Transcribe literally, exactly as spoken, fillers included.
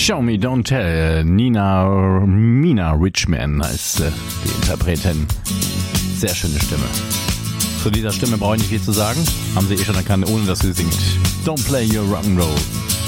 Show Me Don't Tell, Nina Mina Richman heißt äh, die Interpretin. Sehr schöne Stimme. Zu dieser Stimme brauche ich nicht viel zu sagen. Haben Sie eh schon erkannt, ohne dass sie singt. Don't play your rock'n'roll.